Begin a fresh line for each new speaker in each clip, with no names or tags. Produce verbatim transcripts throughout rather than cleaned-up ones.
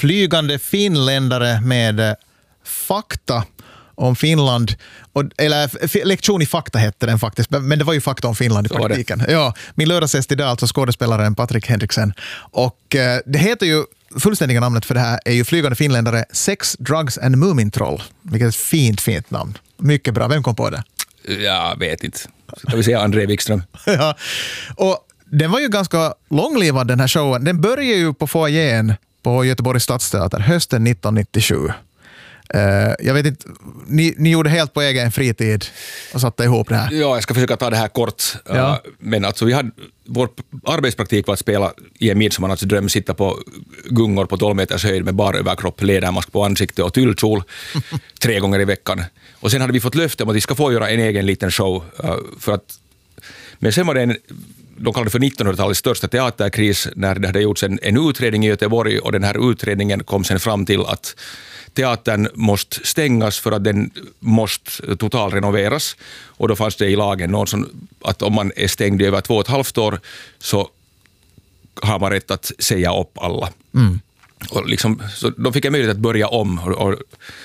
flygande finländare med eh, fakta om Finland, och, eller f- lektion i fakta hette den faktiskt, men det var ju fakta om Finland i praktiken. Ja, min lördagsgäst idag, alltså skådespelaren Patrik Henriksen, och eh, det heter ju, fullständiga namnet för det här är ju flygande finländare Sex, Drugs and Mumintroll, vilket är ett fint, fint namn. Mycket bra, vem kom på det?
Jag vet inte. Jag vill säga André Wikström.
Ja, och den var ju ganska långlivad den här showen. Den började ju på foajén på Göteborgs stadsteater hösten nittonhundranittiosju. Uh, jag vet inte, ni, ni gjorde helt på egen fritid och satte ihop det här.
Ja, jag ska försöka ta det här kort.
Ja.
Uh, men alltså vi hade, vår arbetspraktik var att spela i en midsommarnattsdröm, sitta på gungor på tolv meters höjd med bara överkropp, ledarmask på ansikte och tyllkjol tre gånger i veckan. Och sen hade vi fått löfte om att vi ska få göra en egen liten show. Uh, för att, men sen var det en, de kallade det för nittonhundratalets största teaterkris, när det hade gjorts en, en utredning i Göteborg, och den här utredningen kom sen fram till att teatern måste stängas för att den måste totalrenoveras, och då fanns det i lagen någon som, att om man är stängd i över två och ett halvt år så har man rätt att säga upp alla. Mm. Och liksom, så de fick en möjlighet att börja om, och, och,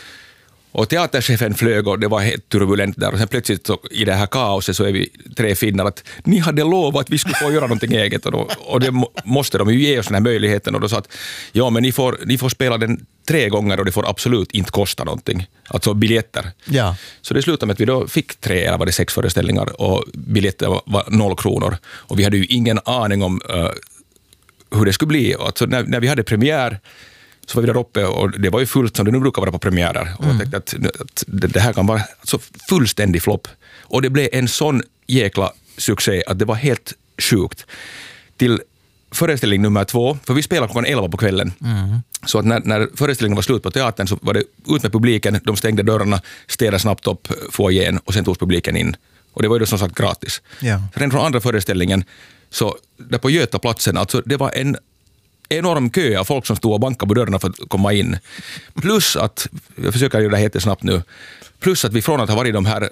och teaterchefen flög och det var helt turbulent där, och sen plötsligt så, i det här kaoset så är vi tre finnar att ni hade lovat att vi skulle få göra någonting eget, och, då, och det må, måste de ju ge oss den här möjligheten, och då sa att ja, men ni får, ni får spela den tre gånger och det får absolut inte kosta någonting, alltså biljetter.
Ja.
Så det slutade med att vi då fick tre eller var det sex föreställningar, och biljetter var, var noll kronor, och vi hade ju ingen aning om uh, hur det skulle bli. Alltså när, när vi hade premiär så var vi där uppe, och det var ju fullt som det nu brukar vara på premiärer. Och jag tänkte att, att det här kan vara så fullständig flopp. Och det blev en sån jäkla succé att det var helt sjukt. Till föreställning nummer två, för vi spelade klockan elva på kvällen. Mm. Så att när, när föreställningen var slut på teatern så var det ut med publiken, de stängde dörrarna, städade snabbt upp foajén och sen tog publiken in. Och det var ju då som sagt gratis. Ja. Redan från andra föreställningen, så där på Götaplatsen, alltså det var en enorm kö av folk som stod och bankade på dörrarna för att komma in. Plus att, jag försöker göra det helt snabbt nu, plus att vi från att ha varit de här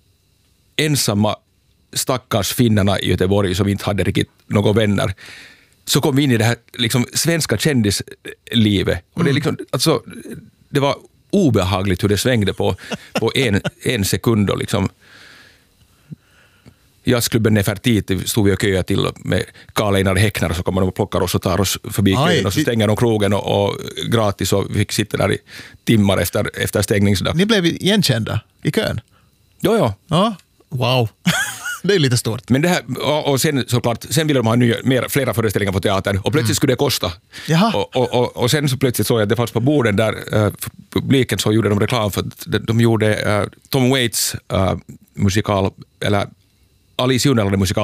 ensamma stackars finnarna i Göteborg som inte hade riktigt några vänner, så kom vi in i det här liksom svenska kändislivet. Och det, liksom, alltså, det var obehagligt hur det svängde på, på en, en sekund. Och liksom, jazzklubben Nefertiti stod vi och köade till med Karl Einar Häckner, så kommer de och plockar oss och tar oss förbi kön, och så stänger de krogen och, och gratis, och vi fick sitta där i timmar efter, efter stängningsdag.
Ni blev igenkända i kön?
Ja, ja.
Ja, wow. Det är lite stort.
Men det här, och sen såklart, sen ville de ha nya, mer, flera föreställningar på teatern, och plötsligt mm. skulle det kosta. Och, och, och, och sen så plötsligt såg jag att det fanns på borden där uh, publiken, så gjorde de reklam för att de, de gjorde uh, Tom Waits uh, musikal, eller Alice Junelade musikal